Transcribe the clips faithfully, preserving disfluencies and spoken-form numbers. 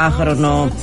χρόνο.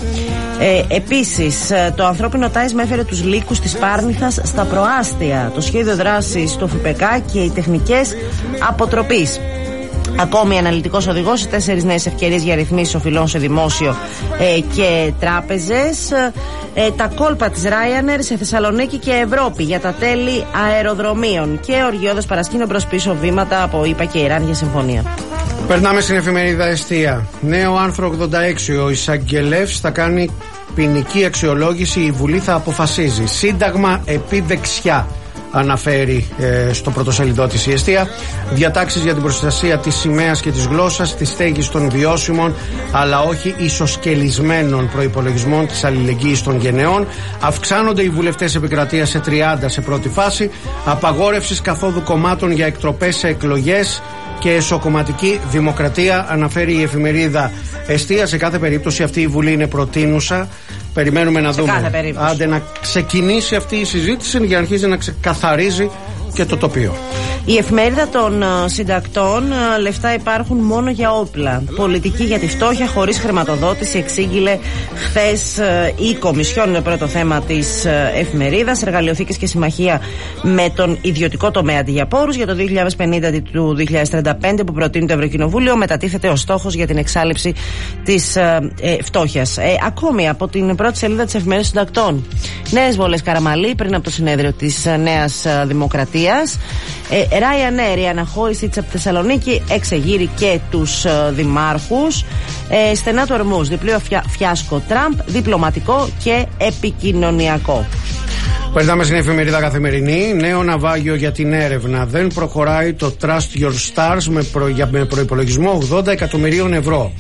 Ε, επίσης, το ανθρώπινο τάισμα έφερε τους λύκους της Πάρνηθας στα προάστια. Το σχέδιο δράσης του ΦΠΚ και οι τεχνικές αποτροπής. Ακόμη αναλυτικός οδηγός, τέσσερις νέες ευκαιρίες για ρυθμίσεις οφειλών σε δημόσιο ε, και τράπεζες. Ε, τα κόλπα της Ryanair σε Θεσσαλονίκη και Ευρώπη για τα τέλη αεροδρομίων. Και οργιώδες παρασκήνιο μπρος πίσω βήματα από ΗΠΑ και Ιράν για συμφωνία. Περνάμε στην εφημερίδα Εστία. Νέο άρθρο ογδόντα έξι. Ο εισαγγελεύς θα κάνει ποινική αξιολόγηση. Η Βουλή θα αποφασίζει. Σύνταγμα επί δεξιά, αναφέρει ε, στο πρωτοσέλιδό της η Εστία. Διατάξεις για την προστασία της σημαίας και της γλώσσας, της στέγης των βιώσιμων αλλά όχι ισοσκελισμένων προϋπολογισμών της αλληλεγγύης των γενεών. Αυξάνονται οι βουλευτές επικρατείας σε τριάντα σε πρώτη φάση. Απαγόρευσης καθόδου κομμάτων για εκτροπές σε εκλογές και εσωκομματική δημοκρατία, αναφέρει η εφημερίδα Εστία. Σε κάθε περίπτωση αυτή η Βουλή είναι προτείνουσα. Περιμένουμε να σε δούμε. Άντε να ξεκινήσει αυτή η συζήτηση για να αρχίσει να ξεκαθαρίζει και το τοπίο. Η εφημερίδα των συντακτών, λεφτά υπάρχουν μόνο για όπλα. Πολιτική για τη φτώχεια χωρίς χρηματοδότηση, εξήγηλε χθες η Κομισιόν. Είναι πρώτο θέμα της εφημερίδας. Εργαλειοθήκες και συμμαχία με τον ιδιωτικό τομέα αντί για πόρους για το δύο χιλιάδες πενήντα του δύο χιλιάδες τριάντα πέντε που προτείνει το Ευρωκοινοβούλιο. Μετατίθεται ο στόχος για την εξάλληψη της ε, φτώχειας. Ε, ακόμη από την πρώτη σελίδα της εφημερίδας των συντακτών. Νέες βολές Καραμαλή πριν από το συνέδριο της Νέας Δημοκρατίας. Ε, Ryanair, η αναχώρηση της από Θεσσαλονίκη εξεγείρει και τους ε, δημάρχους. Ε, στενά του Ορμούς, διπλό φια, φιάσκο Τραμπ, διπλωματικό και επικοινωνιακό. Περνάμε στην εφημερίδα Καθημερινή. Νέο ναυάγιο για την έρευνα. Δεν προχωράει το Trust Your Stars με, προ, με προϋπολογισμό ογδόντα εκατομμυρίων ευρώ.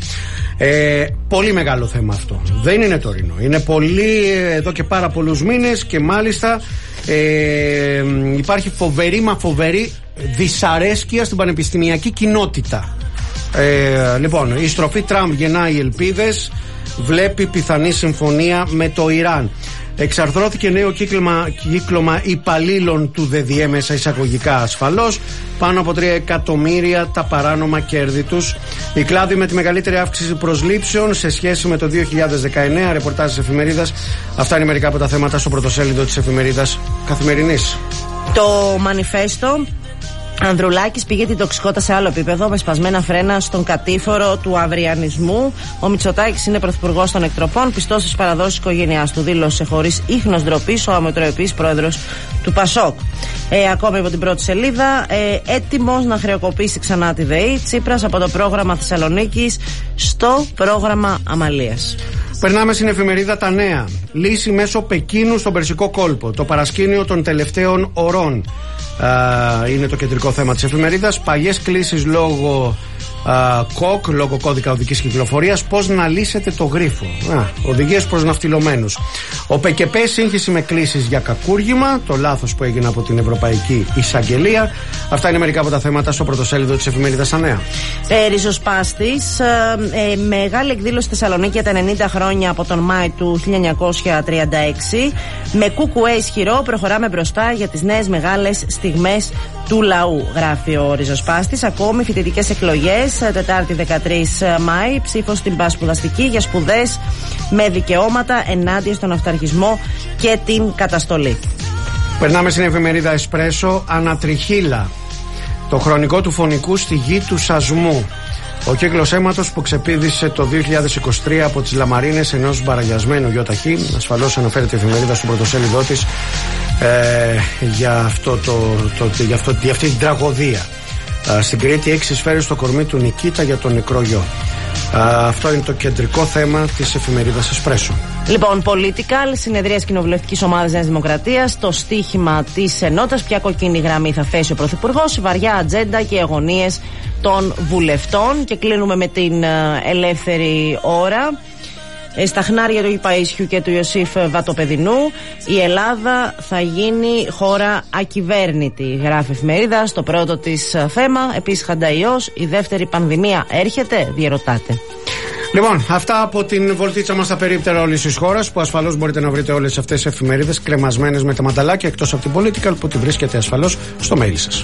Ε, πολύ μεγάλο θέμα αυτό. Δεν είναι τωρινό. Είναι πολύ εδώ και πάρα πολλούς μήνες και μάλιστα ε, υπάρχει φοβερή μα φοβερή δυσαρέσκεια στην πανεπιστημιακή κοινότητα. Ε, λοιπόν, η στροφή Τραμπ γεννάει ελπίδες, βλέπει πιθανή συμφωνία με το Ιράν. Εξαρθρώθηκε νέο κύκλωμα, κύκλωμα υπαλλήλων του ΔΔΕ μέσα εισαγωγικά ασφαλώς. Πάνω από τρία εκατομμύρια τα παράνομα κέρδη τους. Η κλάδη με τη μεγαλύτερη αύξηση προσλήψεων σε σχέση με το δύο χιλιάδες δεκαεννέα. Ρεπορτάζ της εφημερίδας. Αυτά είναι μερικά από τα θέματα στο πρωτοσέλιδο της εφημερίδας Καθημερινής. Το μανιφέστο. Ανδρουλάκης πήγε την τοξικότητα σε άλλο επίπεδο με σπασμένα φρένα στον κατήφορο του αυριανισμού. Ο Μητσοτάκης είναι πρωθυπουργός των εκτροπών, πιστός στις παραδόσεις της οικογένειάς του. Δήλωσε χωρίς ίχνος ντροπής ο αμετροεπής πρόεδρος του Πασόκ. Ε, ακόμη από την πρώτη σελίδα, ε, έτοιμος να χρεοκοπήσει ξανά τη ΔΕΗ. Τσίπρας από το πρόγραμμα Θεσσαλονίκης στο πρόγραμμα Αμαλίας. Περνάμε στην εφημερίδα Τα Νέα. Λύση μέσω Πεκίνου στον Περσικό κόλπο. Το παρασκήνιο των τελευταίων ωρών. Uh, είναι το κεντρικό θέμα της εφημερίδας. Παλιές κλήσεις λόγω uh, ΚΟΚ, λόγω κώδικα οδικής κυκλοφορίας. Πώς να λύσετε το γρίφο. uh, Οδηγίες προς ναυτιλωμένους. Ο ΠΚΠ σύγχυση με κλήσεις για κακούργημα. Το λάθος που έγινε από την Ευρωπαϊκή Εισαγγελία. Αυτά είναι μερικά από τα θέματα στο πρωτοσέλιδο της εφημερίδας Τα Νέα. ε, Ριζοσπάστης, ε, ε, μεγάλη εκδήλωση Θεσσαλονίκη για τα ενενήντα χρόνια από τον Μάη του χίλια εννιακόσια τριάντα έξι. Με κουκουέ ισχυρό προχωράμε μπροστά για τις νέες μεγάλες στιγμές του λαού, γράφει ο Ριζοσπάστης. Ακόμη φοιτητικές εκλογές, Τετάρτη δεκατρείς Μάη, ψήφος στην πασπουδαστική για σπουδές με δικαιώματα ενάντια στον αυταρχισμό και την καταστολή. Περνάμε στην εφημερίδα Εσπρέσο. Ανατριχύλα. Το χρονικό του φωνικού στη γη του Σασμού. Ο κύκλος αίματος που ξεπήδησε το δύο χιλιάδες είκοσι τρία από τις λαμαρίνες ενός μπαραγιασμένου γιοταχή. Ασφαλώς αναφέρεται η εφημερίδα στο πρωτοσέλιδό της ε, για, αυτό το, το, για, αυτό, για αυτή την τραγωδία. Ε, στην Κρήτη, έξι σφαίρες στο κορμί του Νικήτα για τον νεκρό γιο. Ε, αυτό είναι το κεντρικό θέμα της εφημερίδας Εσπρέσο. Λοιπόν, Political, συνεδρίας κοινοβουλευτικής ομάδας Νέας Δημοκρατίας, το στίχημα της ενότητας, ποια κοκκίνη γραμμή θα θέσει ο Πρωθυπουργός, βαριά ατζέντα και αγωνίες των βουλευτών. Και κλείνουμε με την ελεύθερη ώρα. Στα χνάρια του Παΐσιου και του Ιωσήφ Βατοπεδινού, η Ελλάδα θα γίνει χώρα ακυβέρνητη, γράφει εφημερίδα στο πρώτο της θέμα. Επίσης Χανταϊός, η δεύτερη πανδημία έρχεται, διερωτάται. Λοιπόν, αυτά από την βολτίτσα μας στα περίπτερα όλης της χώρας, που ασφαλώς μπορείτε να βρείτε όλες αυτές τις εφημερίδες κρεμασμένες με τα μανταλάκια, εκτός από την Political που τη βρίσκεται ασφαλώς στο mail σας.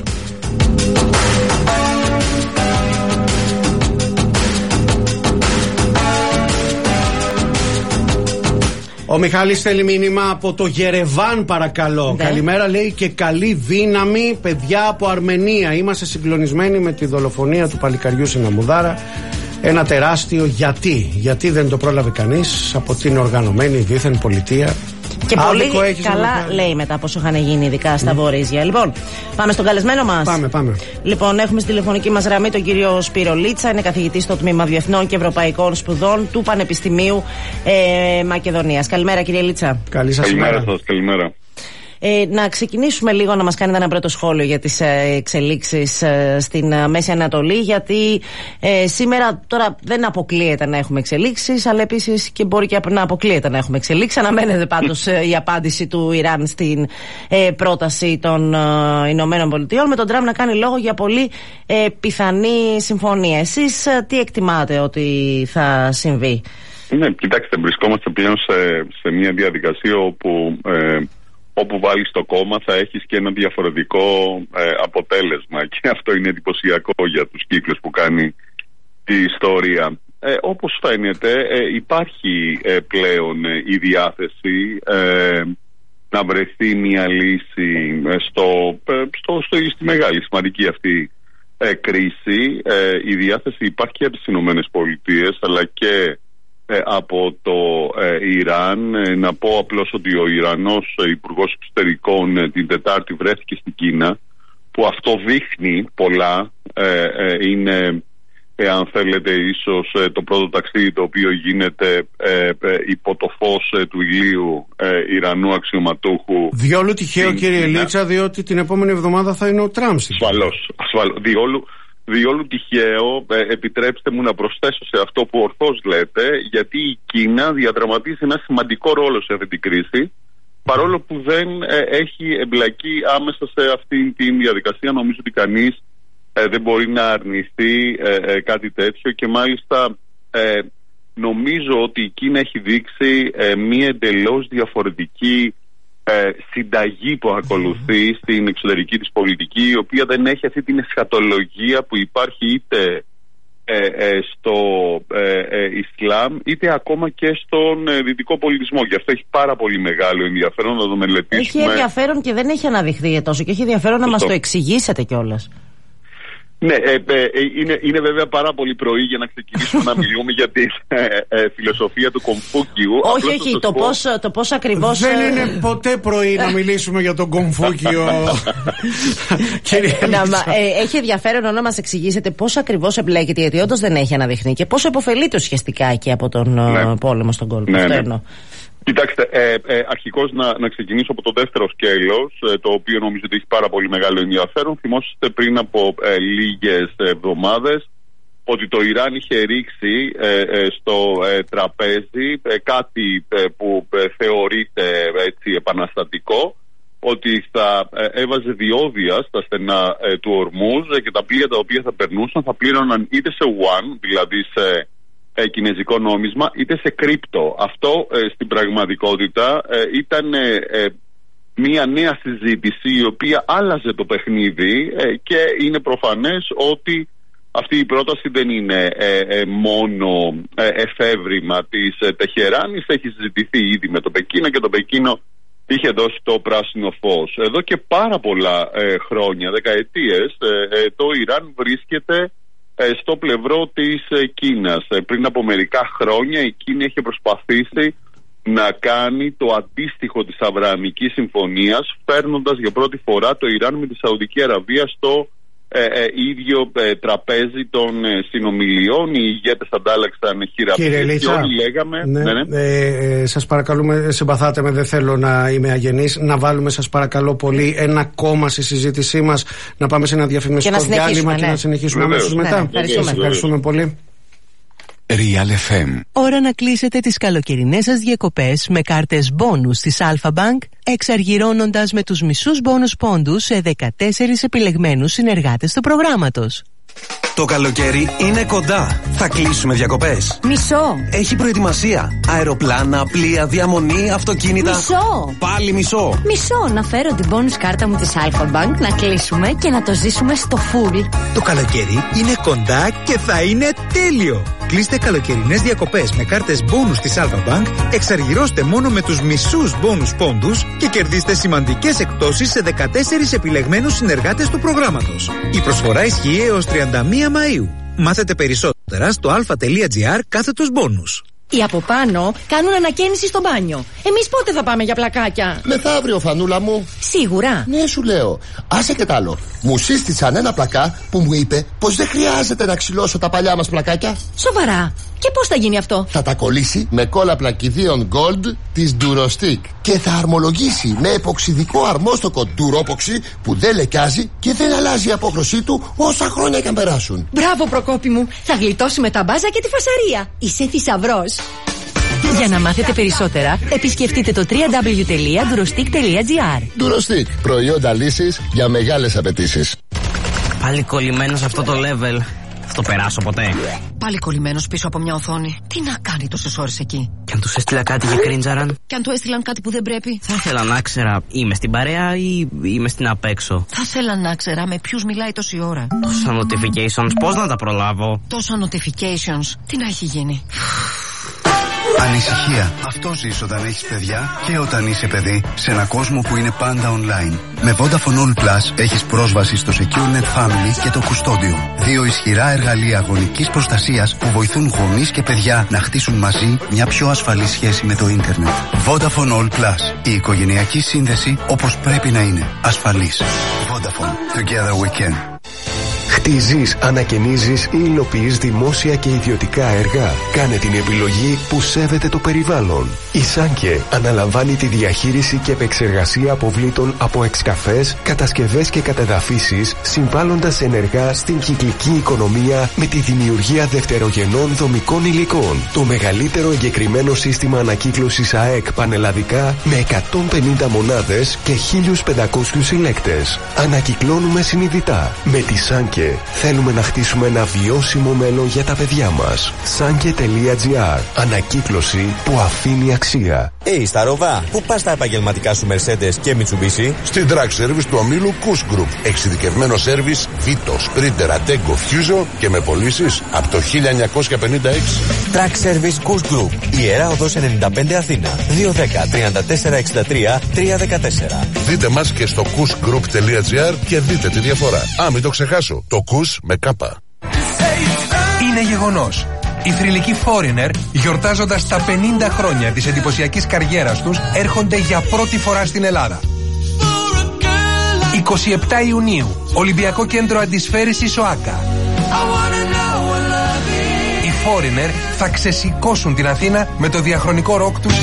Ο Μιχάλης στέλνει μήνυμα από το Γερεβάν, παρακαλώ. Ναι. Καλημέρα, λέει, και καλή δύναμη, παιδιά από Αρμενία. Είμαστε συγκλονισμένοι με τη δολοφονία του παλικαριού στην Αμμουδάρα. Ένα τεράστιο γιατί. Γιατί δεν το πρόλαβε κανείς από την οργανωμένη δίθεν πολιτεία. Και πολύ καλά λέει μετά πόσο είχαν γίνει, ειδικά στα mm. Βορίζια. Λοιπόν, πάμε στον καλεσμένο μας. Πάμε, πάμε. Λοιπόν, έχουμε στη τηλεφωνική μας γραμμή τον κύριο Σπύρο Λίτσα. Είναι καθηγητής στο Τμήμα Διεθνών και Ευρωπαϊκών Σπουδών του Πανεπιστημίου ε, Μακεδονίας. Καλημέρα, κύριε Λίτσα. Καλή σας καλημέρα σας, καλημέρα. Ε, να ξεκινήσουμε λίγο να μας κάνετε ένα πρώτο σχόλιο για τις ε, εξελίξεις ε, στην ε, Μέση Ανατολή, γιατί ε, σήμερα τώρα δεν αποκλείεται να έχουμε εξελίξεις, αλλά επίσης και μπορεί και να αποκλείεται να έχουμε εξελίξεις. Αναμένεται πάντως ε, η απάντηση του Ιράν στην ε, πρόταση των ε, Ηνωμένων Πολιτειών, με τον Τραμπ να κάνει λόγο για πολύ ε, πιθανή συμφωνία. Εσείς ε, τι εκτιμάτε ότι θα συμβεί? Ναι, κοιτάξτε, βρισκόμαστε πλέον σε, σε μια διαδικασία όπου ε, όπου βάλεις το κόμμα θα έχεις και ένα διαφορετικό ε, αποτέλεσμα, και αυτό είναι εντυπωσιακό για τους κύκλους που κάνει τη ιστορία. Ε, όπως φαίνεται ε, υπάρχει ε, πλέον ε, η διάθεση ε, να βρεθεί μια λύση ε, στο, ε, στο, στο, στη μεγάλη σημαντική αυτή ε, κρίση. Ε, η διάθεση υπάρχει και από τις Ηνωμένες Πολιτείες αλλά και Ε, από το ε, Ιράν. Ε, να πω απλώς ότι ο Ιρανός ε, Υπουργός Εξωτερικών ε, την Τετάρτη βρέθηκε στην Κίνα, που αυτό δείχνει πολλά. ε, ε, είναι ε, αν θέλετε ίσως ε, το πρώτο ταξίδι το οποίο γίνεται ε, ε, υπό το φως ε, του ηλίου ε, Ιρανού αξιωματούχου. Διόλου τυχαίο, κύριε Λίτσα, διότι την επόμενη εβδομάδα θα είναι ο Τραμπ. Ασφαλώς, ασφαλώς. Διόλου Διόλου τυχαίο, ε, επιτρέψτε μου να προσθέσω σε αυτό που ορθώς λέτε, γιατί η Κίνα διαδραματίζει ένα σημαντικό ρόλο σε αυτή την κρίση, παρόλο που δεν ε, έχει εμπλακεί άμεσα σε αυτή την διαδικασία. Νομίζω ότι κανείς ε, δεν μπορεί να αρνηθεί ε, ε, κάτι τέτοιο, και μάλιστα ε, νομίζω ότι η Κίνα έχει δείξει ε, μία εντελώς διαφορετική Ε, συνταγή που ακολουθεί στην εξωτερική της πολιτική, η οποία δεν έχει αυτή την εσχατολογία που υπάρχει είτε ε, ε, στο ε, ε, Ισλάμ είτε ακόμα και στον ε, δυτικό πολιτισμό. Γι' αυτό έχει πάρα πολύ μεγάλο ενδιαφέρον να το μελετήσουμε. Έχει ενδιαφέρον και δεν έχει αναδειχθεί τόσο, και έχει ενδιαφέρον να μας το εξηγήσετε κιόλας. Ναι, ε, ε, είναι, είναι βέβαια πάρα πολύ πρωί για να ξεκινήσουμε να μιλούμε για τη ε, ε, φιλοσοφία του Κομφούκιου. Όχι, όχι, το, το, πώς, το πώς ακριβώς... Δεν είναι ποτέ πρωί να μιλήσουμε για τον Κομφούκιο. να, ε, έχει ενδιαφέρον να μας εξηγήσετε πώς ακριβώς εμπλέκεται, γιατί όντως δεν έχει αναδειχθεί, και πώς επωφελείται ουσιαστικά και από τον ναι. πόλεμο στον κόλπο. Ναι, ναι. Κοιτάξτε, ε, ε, αρχικώς να, να ξεκινήσω από το δεύτερο σκέλος, ε, το οποίο νομίζω ότι έχει πάρα πολύ μεγάλο ενδιαφέρον. Θυμόσαστε πριν από ε, λίγες εβδομάδες ότι το Ιράν είχε ρίξει ε, ε, στο ε, τραπέζι ε, κάτι ε, που ε, θεωρείται έτσι επαναστατικό, ότι θα ε, έβαζε διόδια στα στενά ε, του Ορμούζ ε, και τα πλοία τα οποία θα περνούσαν θα πλήρωναν είτε σε yuan, δηλαδή σε Ε, κινέζικο νόμισμα, είτε σε κρύπτο. Αυτό ε, στην πραγματικότητα ε, ήταν ε, ε, μια νέα συζήτηση η οποία άλλαζε το παιχνίδι ε, και είναι προφανές ότι αυτή η πρόταση δεν είναι ε, ε, μόνο ε, εφεύρημα της ε, Τεχεράνης. Έχει συζητηθεί ήδη με το Πεκίνο και το Πεκίνο είχε δώσει το πράσινο φως. Εδώ και πάρα πολλά ε, χρόνια, δεκαετίες, ε, ε, το Ιράν βρίσκεται στο πλευρό της Κίνας. Πριν από μερικά χρόνια η Κίνα είχε προσπαθήσει να κάνει το αντίστοιχο της Αβρααμικής Συμφωνίας, φέρνοντας για πρώτη φορά το Ιράν με τη Σαουδική Αραβία στο ε, ε, ίδιο ε, τραπέζι των ε, συνομιλιών. Οι ηγέτες αντάλλαξαν χειραφίες και όλοι λέγαμε... Ναι, ναι, ναι. Ε, ε, σας παρακαλούμε, συμπαθάτε με, δεν θέλω να είμαι αγενής, να βάλουμε σας παρακαλώ πολύ ένα κόμμα στη συζήτησή μας, να πάμε σε ένα διαφημιστικό διάλειμμα ναι. και να συνεχίσουμε αμέσως μετά. Ναι, ευχαριστούμε. Ευχαριστούμε πολύ. Real εφ εμ. Ώρα να κλείσετε τις καλοκαιρινές σας διακοπές με κάρτες μπόνους της Alpha Bank, εξαργυρώνοντας με τους μισούς μπόνους πόντους σε δεκατέσσερις επιλεγμένους συνεργάτες του προγράμματος. Το καλοκαίρι είναι κοντά. Θα κλείσουμε διακοπές. Μισό. Έχει προετοιμασία. Αεροπλάνα, πλοία, διαμονή, αυτοκίνητα. Μισό. Πάλι μισό. Μισό. Να φέρω την bonus κάρτα μου της Alpha Bank, να κλείσουμε και να το ζήσουμε στο full. Το καλοκαίρι είναι κοντά και θα είναι τέλειο. Κλείστε καλοκαιρινές διακοπές με κάρτες μπόνους της Alpha Bank, εξαργυρώστε μόνο με τους μισούς μπόνους πόντους και κερδίστε σημαντικές εκπτώσεις σε δεκατέσσερις επιλεγμένους συνεργάτες του προγράμματος. Η προσφορά ισχύει έως τριάντα μία Μαΐου. Μάθετε περισσότερα στο alpha.gr κάθετος μπόνους. Οι από πάνω κάνουν ανακαίνιση στο μπάνιο. Εμείς πότε θα πάμε για πλακάκια? Μεθαύριο, Φανούλα μου. Σίγουρα? Ναι, σου λέω. Άσε και τ' άλλο. Μου σύστησαν ένα πλακά που μου είπε πως δεν χρειάζεται να ξυλώσω τα παλιά μας πλακάκια. Σοβαρά? Και πώς θα γίνει αυτό? Θα τα κολλήσει με κόλλα πλακιδίων Gold της Durostick και θα αρμολογήσει με εποξιδικό αρμόστοκο Duropoxy που δεν λεκιάζει και δεν αλλάζει η απόχρωσή του όσα χρόνια και αν περάσουν. Μπράβο, Προκόπη μου. Θα γλιτώσουμε τα μπάζα και τη φασαρία. Είσαι θησαυρός. Για να μάθετε περισσότερα, επισκεφτείτε το double-u double-u double-u τελεία durostick τελεία gr. Durostick, προϊόντα λύσης για μεγάλες απαιτήσεις. Πάλι κολλημένο σε αυτό το level. Θα το περάσω ποτέ. Πάλι κολλημένος πίσω από μια οθόνη. Τι να κάνει τόσες ώρες εκεί? Και αν τους έστειλα κάτι για κρίντζαραν? Και αν του έστειλαν κάτι που δεν πρέπει? Θα ήθελα να ξέρα, είμαι στην παρέα ή είμαι στην απέξω. Θα ήθελα να ξέρα με ποιους μιλάει τόση ώρα. Τόσα notifications, πώς να τα προλάβω? Τόσα notifications, τι να έχει γίνει? Ανησυχία. Αυτό ζεις όταν έχεις παιδιά και όταν είσαι παιδί σε ένα κόσμο που είναι πάντα online. Με Vodafone All Plus έχεις πρόσβαση στο SecureNet Family και το Custodium. Δύο ισχυρά εργαλεία γονικής προστασίας που βοηθούν γονείς και παιδιά να χτίσουν μαζί μια πιο ασφαλή σχέση με το ίντερνετ. Vodafone All Plus. Η οικογενειακή σύνδεση όπως πρέπει να είναι. Ασφαλής. Vodafone. Together we can. Χτίζεις, ανακαινίζεις ή υλοποιείς δημόσια και ιδιωτικά έργα? Κάνε την επιλογή που σέβεται το περιβάλλον. Η Σάνκε αναλαμβάνει τη διαχείριση και επεξεργασία αποβλήτων από εξκαφές, κατασκευές και κατεδαφίσεις, συμβάλλοντας ενεργά στην κυκλική οικονομία με τη δημιουργία δευτερογενών δομικών υλικών. Το μεγαλύτερο εγκεκριμένο σύστημα ανακύκλωσης ΑΕΚ πανελλαδικά με εκατόν πενήντα μονάδες και χίλιους πεντακόσιους συλλέκτες. Ανακυκλώνουμε συνειδητά. Με τη Σάνκε θέλουμε να χτίσουμε ένα βιώσιμο μέλλον για τα παιδιά μας. Sanke.gr. Ανακύκλωση που αφήνει αξία. Hey, στα Ροβά, πού πας τα επαγγελματικά σου Mercedes και Mitsubishi? Στην Track Service του ομίλου Kuss Group. Εξειδικευμένο σέρβις Vito, Sprinter, Ateco, Fuso και με πωλήσεις από το χίλια εννιακόσια πενήντα έξι. Track Service Kuss Group. Ιερά Οδός ενενήντα πέντε Αθήνα. δύο ένα μηδέν, τρία τέσσερα έξι τρία, τρία ένα τέσσερα. Δείτε μας και στο kussgroup.gr και δείτε τη διαφορά. Α, μην το ξεχάσω. Το Kuss με κάπα. Είναι γεγονός. Οι θρυλικοί Foreigner, γιορτάζοντας τα πενήντα χρόνια της εντυπωσιακής καριέρας τους, έρχονται για πρώτη φορά στην Ελλάδα. είκοσι επτά Ιουνίου, Ολυμπιακό Κέντρο Αντισφαίρησης ΟΑΚΑ. Οι Foreigner θα ξεσηκώσουν την Αθήνα με το διαχρονικό ροκ τους.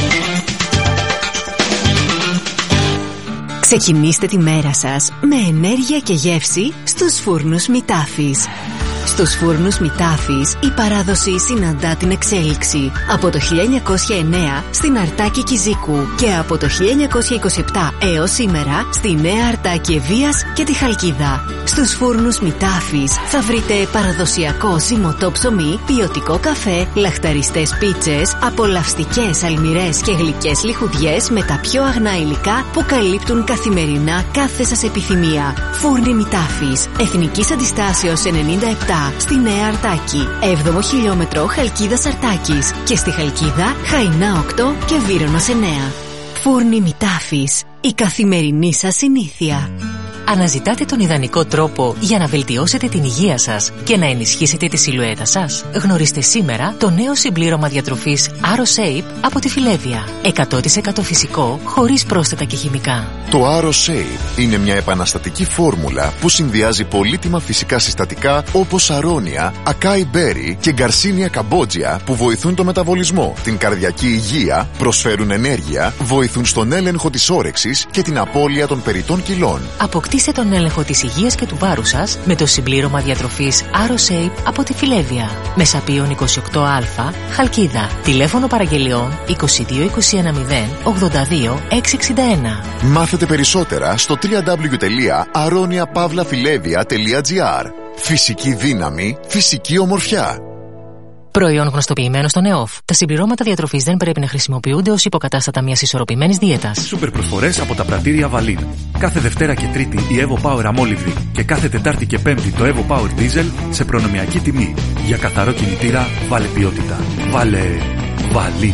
Ξεκινήστε τη μέρα σας με ενέργεια και γεύση στους φούρνους Μητάφης. Στους φούρνους Μητάφης η παράδοση συναντά την εξέλιξη. Από το χίλια εννιακόσια εννέα στην Αρτάκη Κιζίκου και από το χίλια εννιακόσια είκοσι επτά έως σήμερα στη Νέα Αρτάκη Ευβοίας και τη Χαλκίδα. Στους φούρνους Μητάφης θα βρείτε παραδοσιακό ζυμωτό ψωμί, ποιοτικό καφέ, λαχταριστές πίτσες, απολαυστικές αλμυρές και γλυκές λιχουδιές με τα πιο αγνά υλικά που καλύπτουν καθημερινά κάθε σας επιθυμία. Φούρνοι Μητάφης, Εθνικής Αντιστάσεως ενενήντα επτά στη Νέα Αρτάκη, έβδομο χιλιόμετρο Χαλκίδας Αρτάκης και στη Χαλκίδα Χαϊνά οκτώ και Βύρωνας εννέα. Φούρνοι Μητάφης, η καθημερινή σας συνήθεια. Αναζητάτε τον ιδανικό τρόπο για να βελτιώσετε την υγεία σας και να ενισχύσετε τη σιλουέτα σας? Γνωρίστε σήμερα το νέο συμπλήρωμα διατροφής AroShape από τη Φιλέδια. εκατό τοις εκατό φυσικό, χωρίς πρόσθετα και χημικά. Το AroShape είναι μια επαναστατική φόρμουλα που συνδυάζει πολύτιμα φυσικά συστατικά όπως αρώνια, ακάι μπέρι και γκαρσίνια καμπότζια που βοηθούν το μεταβολισμό, την καρδιακή υγεία, προσφέρουν ενέργεια, βοηθούν στον έλεγχο της όρεξης και την απώλεια των περιττών κιλών. Αποκτήστε τον έλεγχο της υγείας και του βάρους σας με το συμπλήρωμα διατροφής AroShape από τη Φιλέδια. Μεσαπίων είκοσι οκτώ Α, Χαλκίδα. Τηλέφωνο παραγγελιών είκοσι δύο είκοσι ένα μηδέν ογδόντα δύο εξακόσια εξήντα ένα. Μάθετε περισσότερα στο double-u double-u double-u τελεία aronia pavla filevia τελεία gr. Φυσική δύναμη, φυσική ομορφιά. Προϊόν γνωστοποιημένο στον ΕΟΦ. Τα συμπληρώματα διατροφής δεν πρέπει να χρησιμοποιούνται ως υποκατάστατα μιας ισορροπημένης δίαιτας. Σούπερ προσφορές από τα πρατήρια Βαλίν. Κάθε Δευτέρα και Τρίτη η Evo Power αμόλυβδη και κάθε Τετάρτη και Πέμπτη το Evo Power Diesel σε προνομιακή τιμή. Για καθαρό κινητήρα, βάλε ποιότητα. Βάλε Βαλίν.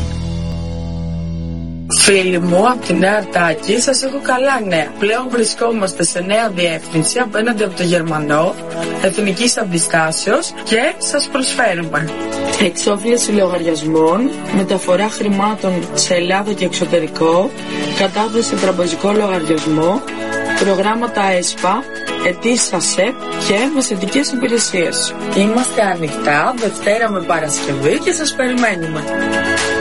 Φίλοι μου, από τη Νέα Αρτάκη, σας έχω καλά νέα. Πλέον βρισκόμαστε σε νέα διεύθυνση απέναντι από το Γερμανό, εθνικής αντιστάσεως και σας προσφέρουμε εξόφληση λογαριασμών, μεταφορά χρημάτων σε Ελλάδα και εξωτερικό, κατάθεση σε τραπεζικό λογαριασμό, προγράμματα ΕΣΠΑ, αιτήσεις ΑΣΕΠ και μεσαιτικές υπηρεσίες. Είμαστε ανοιχτά Δευτέρα με Παρασκευή και σας περιμένουμε.